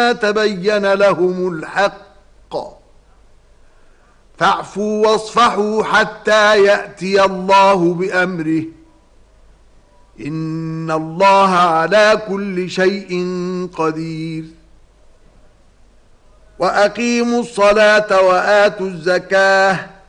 تبين لهم الحق فاعفوا واصفحوا حتى يأتي الله بأمره إن الله على كل شيء قدير وأقيموا الصلاة وآتوا الزكاة